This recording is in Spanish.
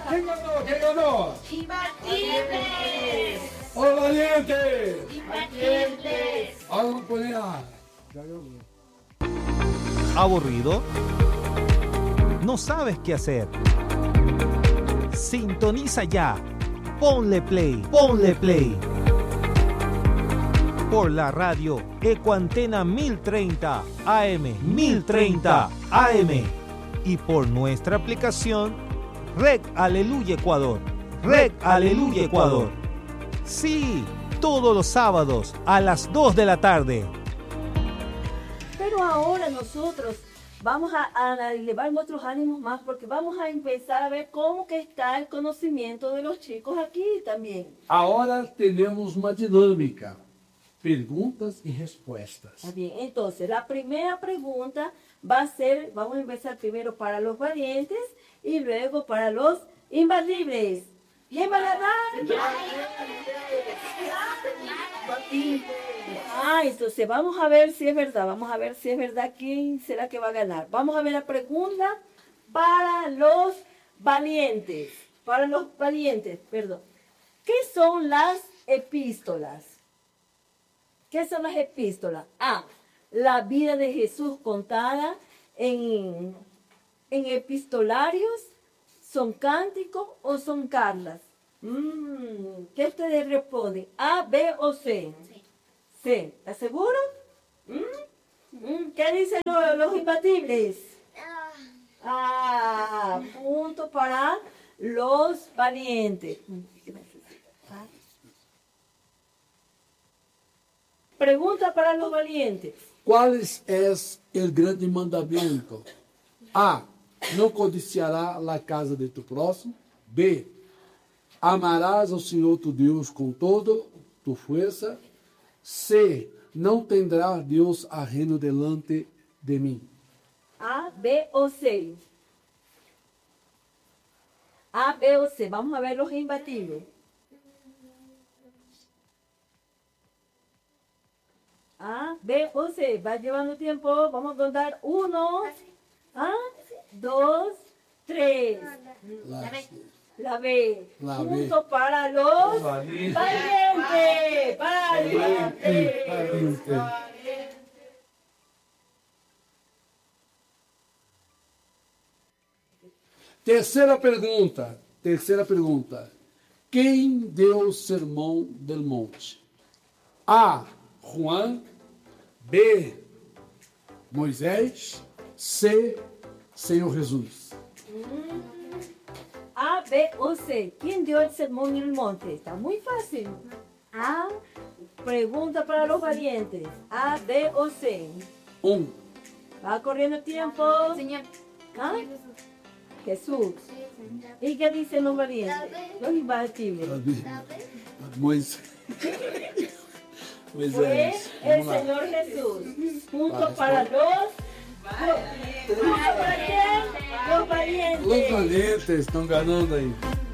¿Quién ganó? ¿Quién ganó? Imbatibles. ¡Los valientes! Imbatibles. Vamos a poner a... ¿Aburrido? ¿No sabes qué hacer? Sintoniza ya. Ponle play, ponle play. Por la radio Ecuantena 1030 AM, 1030 AM. Y por nuestra aplicación Rec Aleluya Ecuador, Rec Aleluya Ecuador. Sí, todos los sábados a las 2 de la tarde. Pero ahora nosotros vamos a elevar nuestros ánimos más porque vamos a empezar a ver cómo que está el conocimiento de los chicos aquí también. Ahora tenemos una dinámica. Perguntas y respuestas. Está bien, entonces la primera pregunta va a ser, vamos a empezar primero para los valientes y luego para los imbatibles. ¿Quién va a ganar? Entonces vamos a ver si es verdad, quién será que va a ganar. Vamos a ver la pregunta para los valientes, perdón. ¿Qué son las epístolas? ¿Qué son las epístolas? A, la vida de Jesús contada en epistolarios, ¿son cánticos o son cartas? ¿Qué ustedes responden? ¿A, B o C? C. ¿Estás seguro? ¿Qué dicen los imbatibles? Punto para los valientes. Pregunta para los valientes. ¿Cuál es el grande mandamiento? A. No codiciarás la casa de tu próximo. B. Amarás ao Senhor tu Deus com toda tu fuerza. C. Não tendrás Deus ajeno delante de mim. A, B o C. A, B o C. Vamos a ver los imbatibles. A, B o C. Va llevando tiempo. Vamos a contar 1, 2, 3. La B. Punto para los valientes. Valientes. Terceira pergunta. Quem deu o sermão del monte? A. Juan. B. Moisés. C. Senhor Jesus. A, B o C. ¿Quién dio el sermón en el monte? Está muy fácil. A. Pregunta para los valientes. A, B o C. Va corriendo el tiempo. Señor. Jesús. ¿Y qué dicen los valientes? Los imbatibles. Moisés. Fue el Señor Jesús. Punto para los... ¿Punto para quién? Los valientes. Los valientes estão ganhando aí.